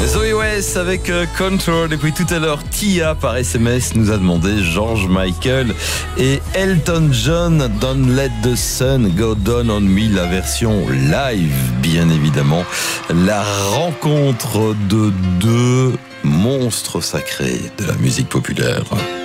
Zoé West avec Control. Et puis tout à l'heure, Tia par SMS nous a demandé George Michael et Elton John, Don't Let the Sun Go Down on Me, la version live, bien évidemment. La rencontre de deux monstres sacrés de la musique populaire.